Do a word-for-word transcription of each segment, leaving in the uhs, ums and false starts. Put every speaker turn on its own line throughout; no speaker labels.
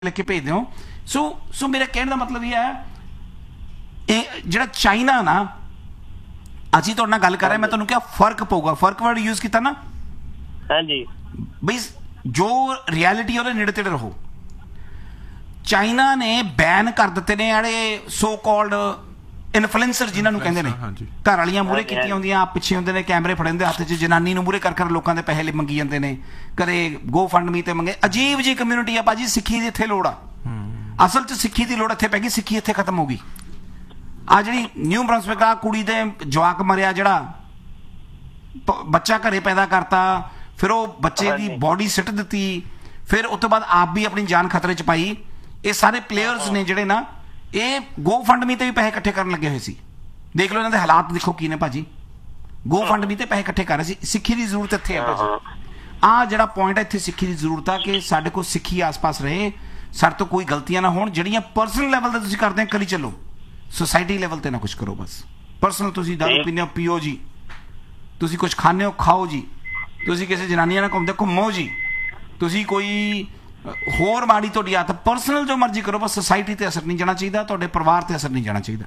लिख के भेज दो। सो सो मेरा कहने का मतलब ये है जो चाइना ना ਅਸੀਂ ਤੁਹਾਡੇ ਨਾਲ ਗੱਲ ਕਰ ਰਹੇ ਮੈਂ ਤੁਹਾਨੂੰ ਕਿਹਾ ਫਰਕ ਪਊਗਾ ਫਰਕ ਵਰਡ ਯੂਜ਼ ਕੀਤਾ ਨਾ
ਹਾਂਜੀ
ਬਈ ਜੋ ਰਿਐਲਿਟੀ ਉਹਦੇ ਨੇੜੇ ਤੇੜੇ ਰਹੋ। ਚਾਈਨਾ ਨੇ ਬੈਨ ਕਰ ਦਿੱਤੇ ਨੇ ਜਿਹੜੇ ਸੋ ਕਾਲਡ ਇਨਫਲੂਐਂਸਰ ਜਿਨ੍ਹਾਂ ਨੂੰ ਕਹਿੰਦੇ ਨੇ ਘਰ ਵਾਲੀਆਂ ਮੂਹਰੇ ਕੀਤੀਆਂ ਹੁੰਦੀਆਂ ਆਪ ਪਿੱਛੇ ਹੁੰਦੇ ਨੇ ਕੈਮਰੇ ਫੜੇ ਹੁੰਦੇ ਹੱਥ 'ਚ ਜਨਾਨੀ ਨੂੰ ਮੂਹਰੇ ਕਰ ਕਰ ਲੋਕਾਂ ਦੇ ਪੈਸੇ ਮੰਗੀ ਜਾਂਦੇ ਨੇ ਕਦੇ ਗੋ ਫੰਡ ਮੀ ਤੇ ਮੰਗੇ। ਅਜੀਬ ਜੀ ਕਮਿਊਨਿਟੀ ਆ ਭਾਜੀ। ਸਿੱਖੀ ਦੀ ਇੱਥੇ ਲੋੜ ਆ ਅਸਲ 'ਚ ਸਿੱਖੀ ਦੀ ਲੋੜ ਇੱਥੇ ਪੈ ਗਈ। ਸਿੱਖੀ ਇੱਥੇ ਖਤਮ ਹੋ ਗਈ। ਆ ਜਿਹੜੀ ਨਿਊ ਬ੍ਰਾਂਸਵਿਕ ਆ ਕੁੜੀ ਦੇ ਜਵਾਕ ਮਰਿਆ ਜਿਹੜਾ ਬੱਚਾ ਘਰੇ ਪੈਦਾ ਕਰਤਾ ਫਿਰ ਉਹ ਬੱਚੇ ਦੀ ਬੋਡੀ ਸਿੱਟ ਦਿੱਤੀ ਫਿਰ ਉਸ ਤੋਂ ਬਾਅਦ ਆਪ ਵੀ ਆਪਣੀ ਜਾਨ ਖਤਰੇ 'ਚ ਪਾਈ। ਇਹ ਸਾਰੇ ਪਲੇਅਰਸ ਨੇ ਜਿਹੜੇ ਨਾ ਇਹ ਗੋ ਫੰਡ ਮੀ ਤੇ ਵੀ ਪੈਸੇ ਇਕੱਠੇ ਕਰਨ ਲੱਗੇ ਹੋਏ ਸੀ। ਦੇਖ ਲਓ ਇਹਨਾਂ ਦੇ ਹਾਲਾਤ ਦੇਖੋ ਕੀ ਨੇ ਭਾਜੀ। ਗੋ ਫੰਡ ਮੀ ਤੇ ਪੈਸੇ ਇਕੱਠੇ ਕਰ ਰਹੇ ਸੀ। ਸਿੱਖੀ ਦੀ ਜ਼ਰੂਰਤ ਇੱਥੇ ਆ ਭਾਜੀ। ਆਹ ਜਿਹੜਾ ਪੁਆਇੰਟ ਹੈ ਇੱਥੇ ਸਿੱਖੀ ਦੀ ਜ਼ਰੂਰਤ ਆ ਕਿ ਸਾਡੇ ਕੋਲ ਸਿੱਖੀ ਆਸ-ਪਾਸ ਰਹੇ ਸਾਡੇ ਤੋਂ ਕੋਈ ਗਲਤੀਆਂ ਨਾ ਹੋਣ। ਜਿਹੜੀਆਂ ਪਰਸਨਲ ਲੈਵਲ ਤੇ ਤੁਸੀਂ ਕਰਦੇ ਕਰੀ ਚੱਲੋ सोसाइटी लेवल ते ना कुछ करो बस। परसनल तुसी दारू पीने पियो जी तुसी कुछ खाने हो खाओ जी तुसी किसी जनानियां ना घूमते घूमो जी तुसी कोई होर माड़ी तुहाडी आदत परसनल जो मर्जी करो बस। सोसाइटी ते असर नहीं जाना चाहिए तुहाडे परिवार ते असर नहीं जाना चाहिए।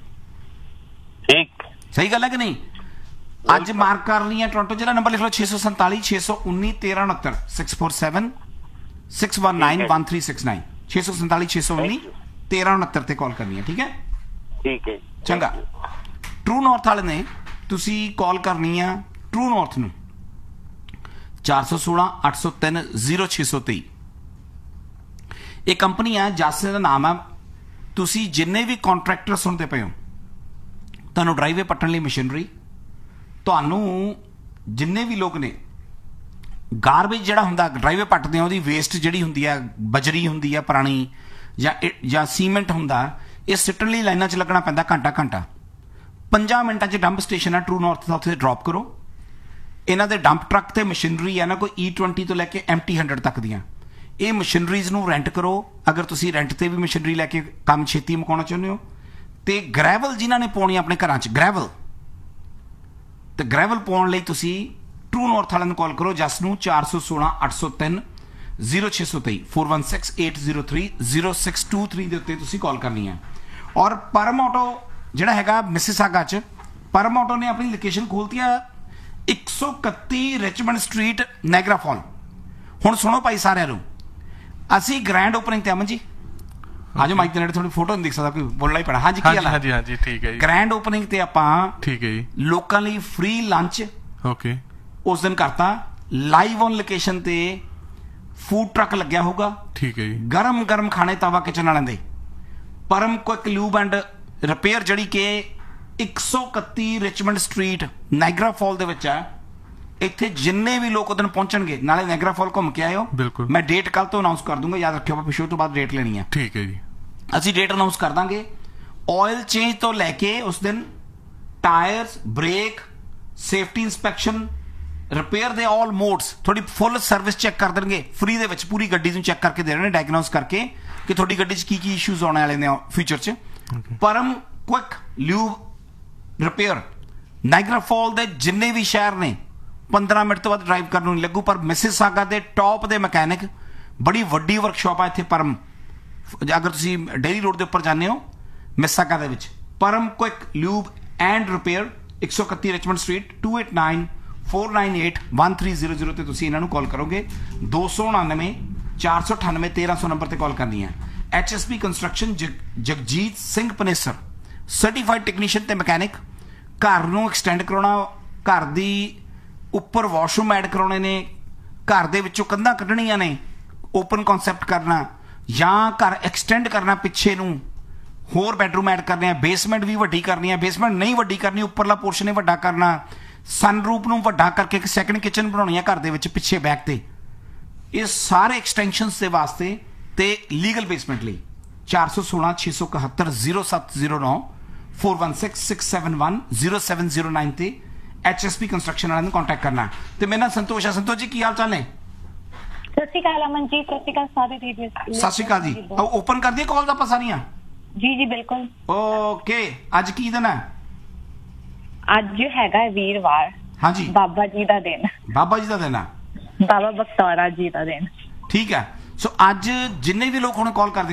ठीक
सही गल है कि नहीं। अज मार्क कर रही है टोरंटो जिला नंबर लिख लो छे सौ संताली छे सौ उन्नी तेरह उनहत्तर six four seven six one nine one three six nine छे सौ संताली छे सौ उन्नी तेरह उनहत्तर ते कॉल करनी है। ठीक है
ठीक है
चंगा। ट्रू नॉर्थ वाले ने तुसी कॉल करनी है ट्रू नॉर्थ नूं चार सौ सोलह अठ सौ तीन जीरो छे सौ तेई। ये कंपनी है जस का नाम है। तुसी जिन्ने भी कॉन्ट्रैक्टर सुनते पे हो तुहानूं ड्राइवे पट्टण लई मशीनरी तुहानूं जिन्ने भी लोग ने गारबेज जिहड़ा हुंदा ड्राइवे पट्टदे आ ओहदी वेस्ट जिहड़ी हुंदी है बजरी हुंदी है पुरानी जां जां सीमेंट हुंदा ਇਹ ਸਿੱਟਣ ਲਈ ਲਾਈਨਾਂ 'ਚ ਲੱਗਣਾ ਪੈਂਦਾ ਘੰਟਾ ਘੰਟਾ ਪੰਜਾਂ ਮਿੰਟਾਂ 'ਚ ਡੰਪ ਸਟੇਸ਼ਨ ਹੈ ਟਰੂ ਨਾਰਥ ਦਾ ਉੱਥੇ ਡ੍ਰੌਪ ਕਰੋ। ਇਹਨਾਂ ਦੇ ਡੰਪ ਟਰੱਕ ਤੇ ਮਸ਼ੀਨਰੀ ਹੈ ਨਾ ਕੋਈ ਈ ਟਵੰਟੀ ਤੋਂ ਲੈ ਕੇ ਐਮ ਟੀ ਹੰਡਰਡ ਤੱਕ ਦੀਆਂ ਇਹ ਮਸ਼ੀਨਰੀਜ਼ ਨੂੰ ਰੈਂਟ ਕਰੋ। ਅਗਰ ਤੁਸੀਂ ਰੈਂਟ ਤੇ ਵੀ ਮਸ਼ੀਨਰੀ ਲੈ ਕੇ ਕੰਮ ਛੇਤੀ ਮੁਕਾਉਣਾ ਚਾਹੁੰਦੇ ਹੋ ਤੇ ਗ੍ਰੈਵਲ ਜਿਨ੍ਹਾਂ ਨੇ ਪਾਉਣੀ ਆਪਣੇ ਘਰਾਂ 'ਚ ਗ੍ਰੈਵਲ ਤੇ ਗ੍ਰੈਵਲ ਪਾਉਣ ਲਈ ਤੁਸੀਂ ਟਰੂ ਨਾਰਥ ਵਾਲਿਆਂ ਨੂੰ ਕਾਲ ਕਰੋ ਜਸ ਨੂੰ ਚਾਰ ਸੌ ਸੋਲਾਂ ਅੱਠ ਸੌ ਤਿੰਨ ਜ਼ੀਰੋ ਛੇ ਸੌ ਤੇਈ four one six eight zero three zero six to three ਦੇ ਉੱਤੇ ਤੁਸੀਂ ਕਾਲ ਕਰਨੀ ਹੈ। ਔਰ ਪਰਮ ਆਟੋ ਜਿਹੜਾ ਹੈਗਾ ਮਿਸਿਸਾਗਾ 'ਚ ਪਰਮ ਆਟੋ ਨੇ ਆਪਣੀ ਲੋਕੇਸ਼ਨ ਖੋਲਤੀ ਹੈ ਇੱਕ ਸੌ ਇਕੱਤੀ ਰਿਚਮੰਡ ਸਟਰੀਟ ਨਾਇਗਰਾ ਫਾਲ। ਹੁਣ ਸੁਣੋ ਭਾਈ ਸਾਰਿਆਂ ਨੂੰ ਅਸੀਂ ਗ੍ਰੈਂਡ ਓਪਨਿੰਗ ਤੇ ਅਮਨ ਜੀ ਆਜੋ ਮਾਈਕ ਦੇ ਨੇੜੇ ਥੋੜੀ ਫੋਟੋ ਨਹੀਂ ਦਿਖ ਸਕਦਾ ਕੋਈ ਬੋਲਣਾ ਹੀ ਪੈਣਾ। ਹਾਂਜੀ ਕੀ ਹਾਲ ਹੈ? ਹਾਂਜੀ ਹਾਂਜੀ ਠੀਕ ਹੈ ਜੀ। ਗ੍ਰੈਂਡ ਓਪਨਿੰਗ ਤੇ ਆਪਾਂ ਠੀਕ ਹੈ ਜੀ ਲੋਕਾਂ ਲਈ ਫ੍ਰੀ ਲੰਚ ਓਕੇ ਉਸ ਦਿਨ ਕਰਤਾ ਲਾਈਵ ਔਨ ਲੋਕੇਸ਼ਨ ਤੇ ਫੂਡ ਟਰੱਕ ਲੱਗਿਆ ਹੋਊਗਾ। ਠੀਕ ਹੈ ਜੀ। ਗਰਮ ਗਰਮ ਖਾਣੇ ਤਾਵਾ ਕਿਚਨ ਵਾਲਿਆਂ ਦੇ ਪਰਮ ਕੁਇਕ ਲੂਬ ਐਂਡ ਰਿਪੇਅਰ ਜਿਹੜੀ ਕਿ ਇੱਕ ਸੌ ਇਕੱਤੀ ਰਿਚਮੰਡ ਸਟਰੀਟ ਨਾਇਗਰਾ ਫਾਲ ਦੇ ਵਿੱਚ ਹੈ। ਇੱਥੇ ਜਿੰਨੇ ਵੀ ਲੋਕ ਉਦੋਂ ਪਹੁੰਚਣਗੇ ਨਾਲੇ ਨਾਇਗਰਾ ਫਾਲ ਘੁੰਮ ਕੇ ਆਇਓ। ਬਿਲਕੁਲ ਮੈਂ ਡੇਟ ਕੱਲ ਤੋਂ ਅਨਾਉਂਸ ਕਰ ਦੂੰਗਾ ਯਾਦ ਰੱਖਿਓ ਆਪਾਂ ਸ਼ੋਅ ਤੋਂ ਬਾਅਦ ਡੇਟ ਲੈਣੀ ਹੈ। ਠੀਕ ਹੈ ਜੀ। ਅਸੀਂ ਡੇਟ ਅਨਾਉਂਸ ਕਰ ਦਾਂਗੇ। ਆਇਲ ਚੇਂਜ ਤੋਂ ਲੈ ਕੇ ਉਸ ਦਿਨ tyres break safety inspection repair ਦੇ ਆਲ ਮੋਡਸ ਤੁਹਾਡੀ ਫੁੱਲ ਸਰਵਿਸ ਚੈੱਕ ਕਰ ਦੇਣਗੇ ਫ੍ਰੀ ਦੇ ਵਿੱਚ। ਪੂਰੀ ਗੱਡੀ ਨੂੰ ਚੈੱਕ ਕਰਕੇ ਦੇ ਰਹੇ ਨੇ ਡਾਇਗਨੋਸ ਕਰਕੇ ਕਿ ਤੁਹਾਡੀ ਗੱਡੀ 'ਚ ਕੀ ਕੀ ਇਸ਼ੂਜ਼ ਆਉਣ ਵਾਲੇ ਨੇ ਫਿਊਚਰ 'ਚ। ਪਰਮ quick lube repair Niagara fall ਦੇ ਜਿੰਨੇ ਵੀ ਸ਼ਹਿਰ ਨੇ ਪੰਦਰਾਂ ਮਿੰਟ ਤੋਂ ਬਾਅਦ ਡਰਾਈਵ ਕਰਨ ਨੂੰ ਨਹੀਂ ਲੱਗੂ। ਪਰ ਮਿਸਿਸਾਗਾ ਦੇ ਟੌਪ ਦੇ ਮਕੈਨਿਕ ਬੜੀ ਵੱਡੀ ਵਰਕਸ਼ਾਪ ਆ ਇੱਥੇ ਪਰਮ। ਅਗਰ ਤੁਸੀਂ ਡੇਲੀ ਰੋਡ ਦੇ ਉੱਪਰ ਜਾਂਦੇ ਹੋ ਮਿਸਿਸਾਗਾ ਦੇ ਵਿੱਚ ਪਰਮ ਕੁਇਕ ਲਿਊਬ ਐਂਡ ਰਿਪੇਅਰ ਇੱਕ ਸੌ ਇਕੱਤੀ Richmond street to eight ਨਾइन four nine eight one three zero zero ਤੇ ਤੁਸੀਂ ਇਹਨਾਂ ਨੂੰ ਕਾਲ ਕਰੋਗੇ। दो सौ उनानवे चार सौ अठानवे तेरह सौ ਨੰਬਰ ਤੇ ਕਾਲ ਕਰਨੀ ਹੈ। H S P construction Jagjit Singh Panesar certified technician ਤੇ ਮਕੈਨਿਕ। ਘਰ ਨੂੰ ਐਕਸਟੈਂਡ ਕਰਾਉਣਾ ਘਰ ਦੀ ਉੱਪਰ ਵਾਸ਼ਰੂਮ ਐਡ ਕਰਾਉਣੇ ਨੇ ਘਰ ਦੇ ਵਿੱਚੋਂ ਕੰਧਾਂ ਕੱਢਣੀਆਂ ਨੇ ਓਪਨ ਕਨਸੈਪਟ ਕਰਨਾ ਜਾਂ ਘਰ ਐਕਸਟੈਂਡ ਕਰਨਾ ਪਿੱਛੇ ਨੂੰ ਹੋਰ ਬੈਡਰੂਮ ਐਡ ਕਰਨੇ ਆ ਬੇਸਮੈਂਟ ਵੀ ਵੱਡੀ ਕਰਨੀ ਹੈ ਬੇਸਮੈਂਟ ਨਹੀਂ ਵੱਡੀ ਕਰਨੀ ਉੱਪਰਲਾ ਪੋਰਸ਼ਨ ਹੀ ਵੱਡਾ ਕਰਨਾ ਸਨਰੂਪ ਨੂੰ ਵੱਡਾ ਕਰਕੇ ਇੱਕ ਸੈਕੰਡ ਕਿਚਨ ਬਣਾਉਣੀ ਹੈ ਘਰ ਦੇ ਵਿੱਚ ਪਿੱਛੇ ਬੈਕ ਤੇ। ਇਹ ਸਾਰੇ ਐਕਸਟੈਂਸ਼ਨਸ ਦੇ ਵਾਸਤੇ ਤੇ ਲੀਗਲ ਬੇਸਮੈਂਟ ਲਈ ਚਾਰ ਸੌ ਸੋਲਾਂ ਛੇ ਸੌ ਇਕਹੱਤਰ ਜ਼ੀਰੋ ਸੱਤ ਜ਼ੀਰੋ ਨੌ four one six six seven one zero seven zero nine ਤੇ ਐਚ ਐਸ ਪੀ ਕੰਸਟਰਕਸ਼ਨ ਵਾਲਿਆਂ ਨੂੰ ਕੰਟੈਕਟ ਕਰਨਾ। ਤੇ ਮੇਰੇ ਨਾਲ ਸੰਤੋਸ਼ ਆ। ਸੰਤੋਸ਼ ਜੀ ਕੀ ਹਾਲ ਚਾਲ ਨੇ?
ਸਤਿ ਸ਼੍ਰੀ ਅਕਾਲ ਅਮਨ ਜੀ। ਸਤਿ ਸ਼੍ਰੀ ਅਕਾਲ ਸਾਰੇ ਦੀਦੀ।
ਸਤਿ ਸ਼੍ਰੀ ਅਕਾਲ ਜੀ। ਓਪਨ ਕਰ ਦਈਏ ਕਾਲ ਦਾ ਆਪਾਂ ਸਾਰੀਆਂ?
ਜੀ ਜੀ ਬਿਲਕੁਲ।
ਓਕੇ ਅੱਜ ਕੀ ਦਿਨ ਹੈ?
ਅੱਜ ਹੈਗਾ ਵੀਰਵਾਰ। ਹਾਂਜੀ ਬਾਬਾ ਜੀ ਦਾ ਦਿਨ।
ਬਾਬਾ ਜੀ ਦਾ ਦਿਨ ਹੈ।
ਬਾਬਾ ਬਖਤੌਰਾ ਜੀ ਦਾ ਦਿਨ।
ਠੀਕ ਹੈ। ਸੋ ਅੱਜ ਜਿੰਨੇ ਵੀ ਲੋਕ ਹੁਣ ਕਾਲ ਕਰਦੇ